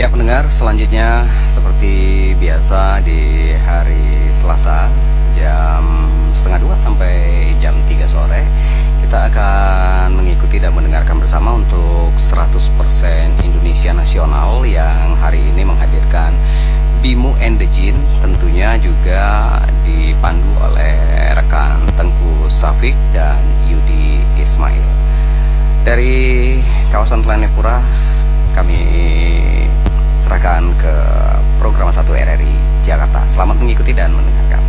Ya pendengar, selanjutnya seperti biasa di hari Selasa jam setengah 2 sampai jam 3 sore kita akan mengikuti dan mendengarkan bersama untuk 100% Indonesia Nasional yang hari ini menghadirkan Bimo and the Jin, tentunya juga dipandu oleh rekan Tengku Safik dan Yudi Ismail. Dari kawasan Telanepura kami serahkan ke program 1 RRI Jakarta. Selamat mengikuti dan mendengarkan.